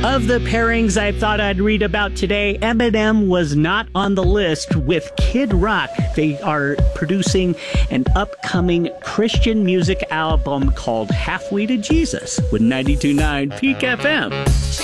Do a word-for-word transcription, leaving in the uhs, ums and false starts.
Of the pairings I thought I'd read about today, Eminem was not on the list with Kid Rock. They are producing an upcoming Christian music album called Halfway to Jesus with ninety-two point nine Peak F M.